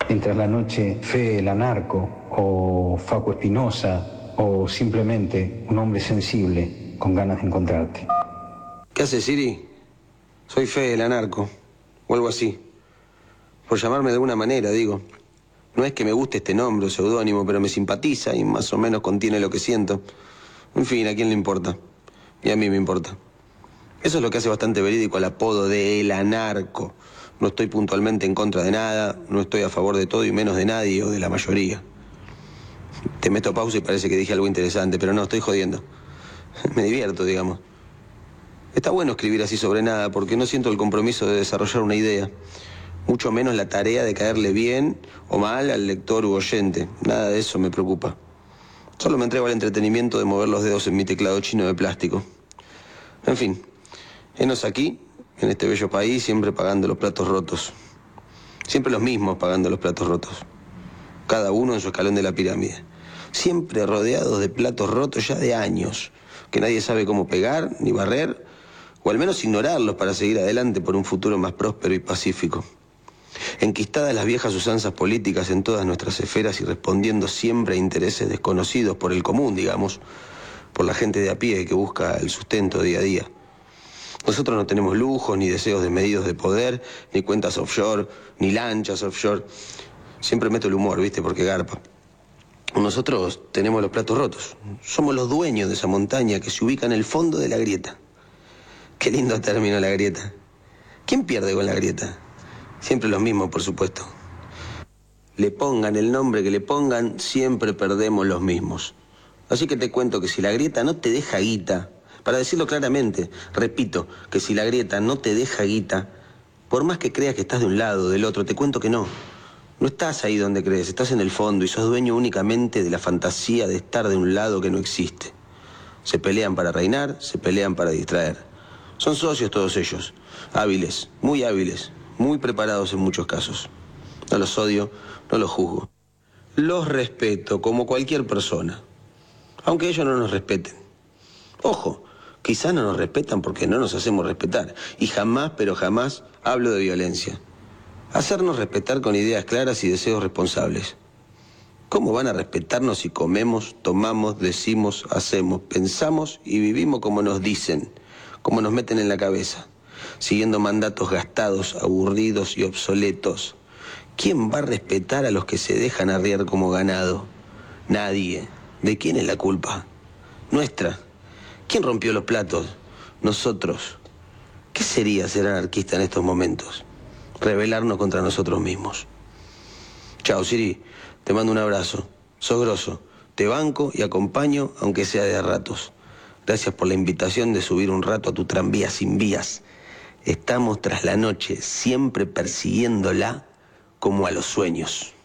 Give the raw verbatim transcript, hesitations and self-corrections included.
mientras la noche Fede el anarco, o Facu Espinosa, o simplemente un hombre sensible con ganas de encontrarte. ¿Qué haces, Siri? Soy Fede el anarco, o algo así. Por llamarme de alguna manera, digo. No es que me guste este nombre o seudónimo, pero me simpatiza y más o menos contiene lo que siento. En fin, ¿a quién le importa? Y a mí me importa. Eso es lo que hace bastante verídico al apodo de El Anarco. No estoy puntualmente en contra de nada, no estoy a favor de todo y menos de nadie o de la mayoría. Te meto pausa y parece que dije algo interesante, pero no, estoy jodiendo. Me divierto, digamos. Está bueno escribir así sobre nada porque no siento el compromiso de desarrollar una idea. Mucho menos la tarea de caerle bien o mal al lector u oyente. Nada de eso me preocupa. Solo me entrego al entretenimiento de mover los dedos en mi teclado chino de plástico. En fin, henos aquí, en este bello país, siempre pagando los platos rotos. Siempre los mismos pagando los platos rotos. Cada uno en su escalón de la pirámide. Siempre rodeados de platos rotos ya de años, que nadie sabe cómo pegar ni barrer, o al menos ignorarlos para seguir adelante por un futuro más próspero y pacífico. Enquistadas las viejas usanzas políticas en todas nuestras esferas y respondiendo siempre a intereses desconocidos por el común, digamos, por la gente de a pie que busca el sustento día a día. Nosotros no tenemos lujos, ni deseos desmedidos de poder, ni cuentas offshore, ni lanchas offshore. Siempre meto el humor, ¿viste? Porque garpa. Nosotros tenemos los platos rotos. Somos los dueños de esa montaña que se ubica en el fondo de la grieta. Qué lindo término, la grieta. ¿Quién pierde con la grieta? Siempre los mismos, por supuesto. Le pongan el nombre que le pongan, siempre perdemos los mismos. Así que te cuento que si la grieta no te deja guita, para decirlo claramente, repito, que si la grieta no te deja guita, por más que creas que estás de un lado o del otro, te cuento que no. No estás ahí donde crees, estás en el fondo y sos dueño únicamente de la fantasía de estar de un lado que no existe. Se pelean para reinar, se pelean para distraer. Son socios todos ellos, hábiles, muy hábiles, muy preparados en muchos casos. No los odio, no los juzgo. Los respeto como cualquier persona, aunque ellos no nos respeten. Ojo, quizás no nos respetan porque no nos hacemos respetar. Y jamás, pero jamás, hablo de violencia. Hacernos respetar con ideas claras y deseos responsables. ¿Cómo van a respetarnos si comemos, tomamos, decimos, hacemos, pensamos y vivimos como nos dicen, como nos meten en la cabeza, siguiendo mandatos gastados, aburridos y obsoletos? ¿Quién va a respetar a los que se dejan arriar como ganado? Nadie. ¿De quién es la culpa? Nuestra. ¿Quién rompió los platos? Nosotros. ¿Qué sería ser anarquista en estos momentos? Rebelarnos contra nosotros mismos. Chao, Siri. Te mando un abrazo. Sos grosso. Te banco y acompaño, aunque sea de a ratos. Gracias por la invitación de subir un rato a tu tranvía sin vías. Estamos tras la noche, siempre persiguiéndola como a los sueños.